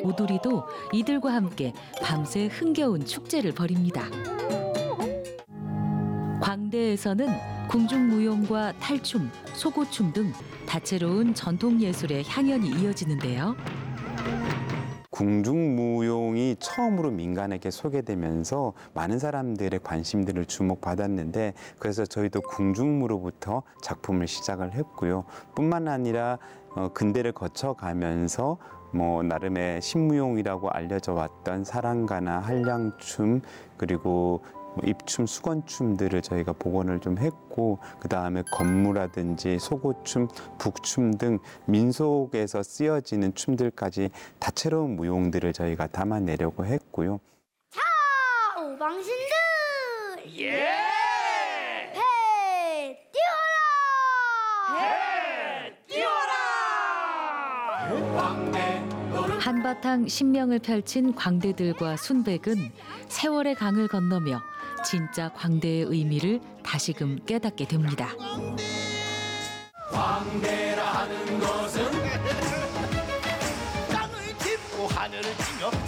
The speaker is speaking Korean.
오두리도 이들과 함께 밤새 흥겨운 축제를 벌입니다. 광대에서는 궁중무용과 탈춤, 소고춤 등 다채로운 전통예술의 향연이 이어지는데요. 궁중무용이 처음으로 민간에게 소개되면서 많은 사람들의 관심들을 주목받았는데, 그래서 저희도 궁중무로부터 작품을 시작을 했고요. 뿐만 아니라 근대를 거쳐가면서 나름의 신무용이라고 알려져 왔던 사랑가나 한량춤, 그리고 입춤, 수건춤들을 저희가 복원을 좀 했고, 그 다음에 건무라든지 소고춤, 북춤 등 민속에서 쓰여지는 춤들까지 다채로운 무용들을 저희가 담아내려고 했고요. 자, 오방신들! 예! 배 띄워라! 한바탕 신명을 펼친 광대들과 순백은 세월의 강을 건너며 진짜 광대의 의미를 다시금 깨닫게 됩니다. 광대라 하는 것은 땅을 짚고 하늘을 치며